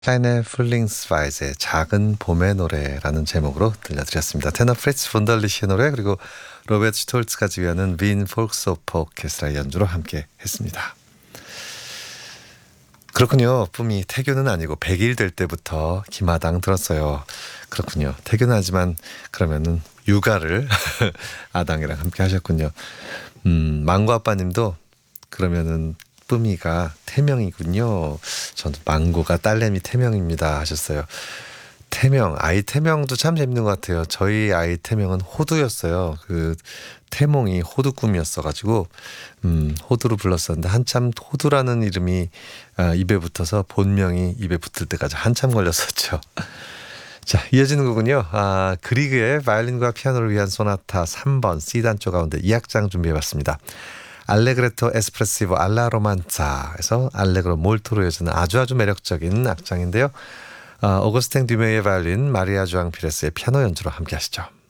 샤인의 플링스 바이즈의 작은 봄의 노래라는 제목으로 들려드렸습니다. 테너 프리츠 본덜리시의 노래 그리고 로베트 슈톨츠가 지휘하는 빈 폴크소프 오케스트라의 연주로 함께 했습니다. 그렇군요. 뿜이 태교는 아니고 100일 될 때부터 기마당 들었어요. 그렇군요. 태교는 하지만 그러면은 육아를 아당이랑 함께 하셨군요. 망고 아빠님도 그러면은 뿜이가 태명이군요. 저는 망고가 딸내미 태명입니다 하셨어요. 태명, 아이 태명도 참 재밌는 것 같아요. 저희 아이 태명은 호두였어요. 그 태몽이 호두 꿈이었어가지고 호두로 불렀었는데 한참 호두라는 이름이 입에 붙어서 본명이 입에 붙을 때까지 한참 걸렸었죠. 자, 이어지는 곡은요. 그리그의 바이올린과 피아노를 위한 소나타 3번 C단조 가운데 2악장 준비해봤습니다. 알레그레토 에스프레시보 알라 로만자에서 알레그로 몰토로 이어지는 아주 매력적인 악장인데요. 오거스탱 듀메의 바이올린, 마리아 주앙 피레스의 피아노 연주로 함께 하시죠.